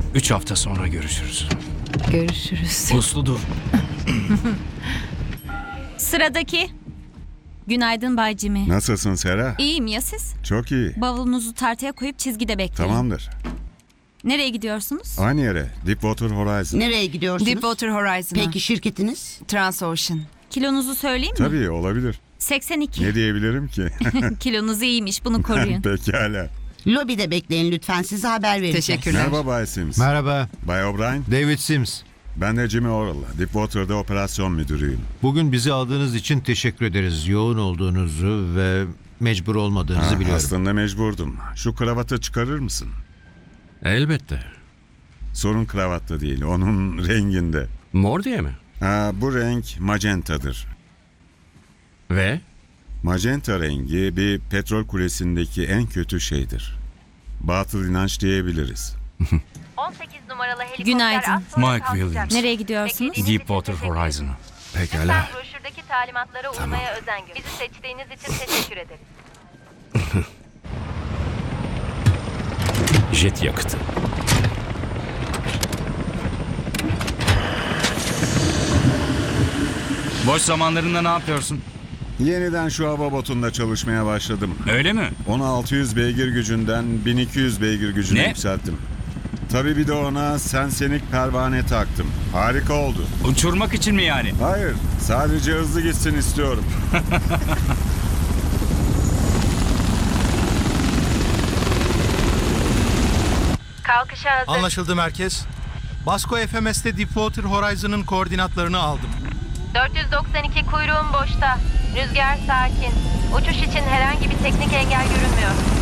3 hafta sonra görüşürüz. Görüşürüz. Uslu dur. Sıradaki. Günaydın Bay Jimmy. Nasılsın Sera? İyiyim ya siz? Çok iyi. Bavulunuzu tartıya koyup çizgide bekleyin. Tamamdır. Nereye gidiyorsunuz? Aynı yere. Deepwater Horizon. Nereye gidiyorsunuz? Deepwater Horizon'a. Peki şirketiniz? Transocean. Kilonuzu söyleyeyim mi? Tabii olabilir. 82. Ne diyebilirim ki? Kilonuz iyiymiş, bunu koruyun. Pekala. Lobide bekleyin lütfen, size haber vereceğiz. Teşekkürler. Merhaba Bay Sims. Merhaba, Bay O'Brien. David Sims. Ben de Jimmy Orrell. Deepwater'da operasyon müdürüyüm. Bugün bizi aldığınız için teşekkür ederiz. Yoğun olduğunuzu ve mecbur olmadığınızı biliyorum. Aslında mecburdum. Şu kravatı çıkarır mısın? Elbette. Sorun kravatta değil, onun renginde. Mor diye mi? Bu renk magentadır. Ve? Magenta rengi bir petrol kulesindeki en kötü şeydir. Batıl inanç diyebiliriz. 18 numaralı helikopter Günaydın. az sonra Mike kalkacak. Williams. Nereye gidiyorsunuz? Beklediğiniz Deepwater için teşekkür Horizon'a. ederim. Pekala. Lütfen broşürdeki talimatlara uymaya özen gösterin. Bizi seçtiğiniz için teşekkür ederiz. Jet yakıtı. Boş zamanlarında ne yapıyorsun? Yeniden şu hava botunda çalışmaya başladım. Öyle mi? Onu 600 beygir gücünden 1200 beygir gücüne Ne? yükselttim. Tabii bir de ona sensenik pervane taktım. Harika oldu. Uçurmak için mi yani? Hayır, sadece hızlı gitsin istiyorum. Kalkışa hazır. Anlaşıldı merkez. Basko FMS'te Deepwater Horizon'ın koordinatlarını aldım. 492 kuyruğum boşta. Rüzgar sakin. Uçuş için herhangi bir teknik engel görünmüyor.